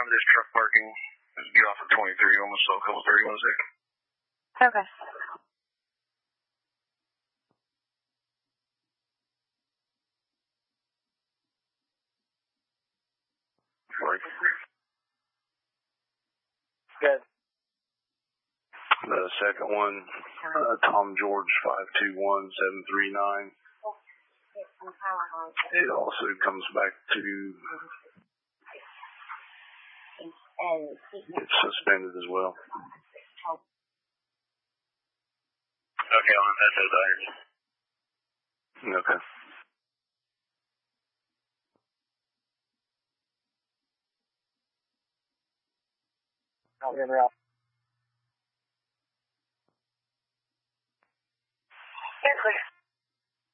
this truck parking. Get off at 23. Almost saw a couple 31 seconds. Okay. Right. Good. The second one, Tom George 521739. It also comes back to it's suspended as well. Okay, I'll set those irons. Okay. I'll get her out. Clear.